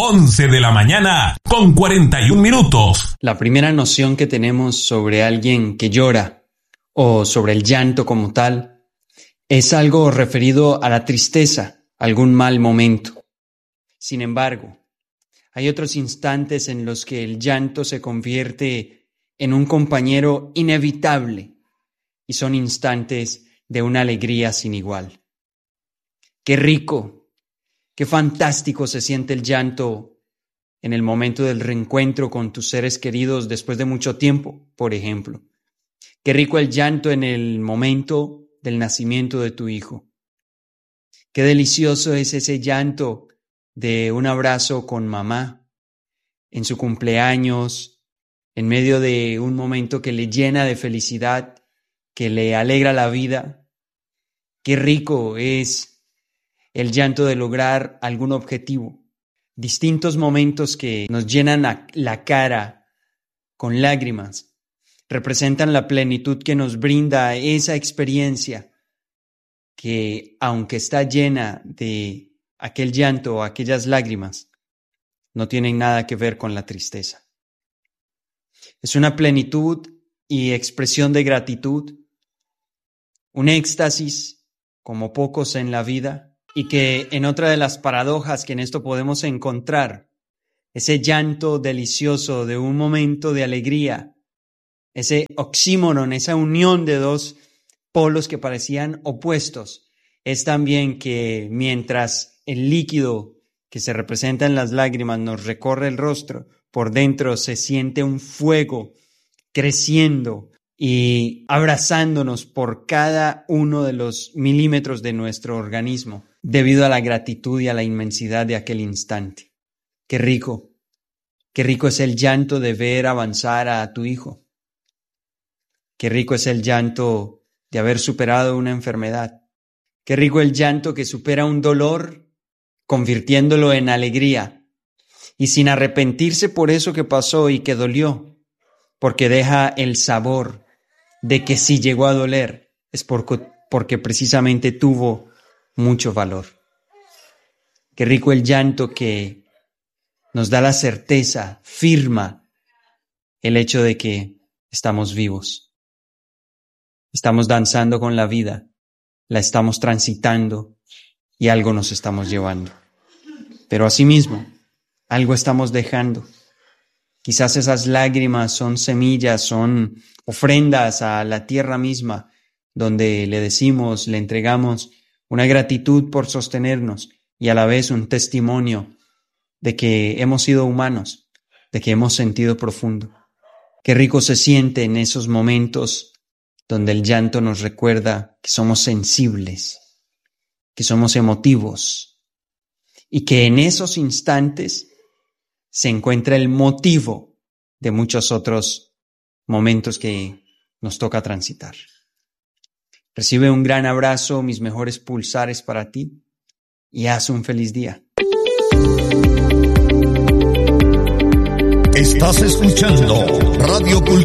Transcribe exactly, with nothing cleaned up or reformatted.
once de la mañana con cuarenta y un minutos. La primera noción que tenemos sobre alguien que llora o sobre el llanto como tal es algo referido a la tristeza, algún mal momento. Sin embargo, hay otros instantes en los que el llanto se convierte en un compañero inevitable y son instantes de una alegría sin igual. Qué rico, qué fantástico se siente el llanto en el momento del reencuentro con tus seres queridos después de mucho tiempo, por ejemplo. Qué rico el llanto en el momento del nacimiento de tu hijo. Qué delicioso es ese llanto de un abrazo con mamá en su cumpleaños, en medio de un momento que le llena de felicidad, que le alegra la vida. Qué rico es el llanto de lograr algún objetivo. Distintos momentos que nos llenan la cara con lágrimas representan la plenitud que nos brinda esa experiencia que, aunque está llena de aquel llanto o aquellas lágrimas, no tienen nada que ver con la tristeza. Es una plenitud y expresión de gratitud, un éxtasis como pocos en la vida, y que en otra de las paradojas que en esto podemos encontrar, ese llanto delicioso de un momento de alegría, ese oxímoron, esa unión de dos polos que parecían opuestos, es también que mientras el líquido que se representa en las lágrimas nos recorre el rostro, por dentro se siente un fuego creciendo y abrazándonos por cada uno de los milímetros de nuestro organismo, debido a la gratitud y a la inmensidad de aquel instante. Qué rico, qué rico es el llanto de ver avanzar a tu hijo. Qué rico es el llanto de haber superado una enfermedad. Qué rico el llanto que supera un dolor, convirtiéndolo en alegría, y sin arrepentirse por eso que pasó y que dolió, porque deja el sabor de que si llegó a doler es porque, porque precisamente tuvo mucho valor. Qué rico el llanto que nos da la certeza, firma el hecho de que estamos vivos. Estamos danzando con la vida, la estamos transitando y algo nos estamos llevando. Pero asimismo, algo estamos dejando. Quizás esas lágrimas son semillas, son ofrendas a la tierra misma, donde le decimos, le entregamos una gratitud por sostenernos y a la vez un testimonio de que hemos sido humanos, de que hemos sentido profundo. Qué rico se siente en esos momentos donde el llanto nos recuerda que somos sensibles, que somos emotivos y que en esos instantes se encuentra el motivo de muchos otros momentos que nos toca transitar. Recibe un gran abrazo, mis mejores pulsares para ti y haz un feliz día. Estás escuchando Radio Cultura.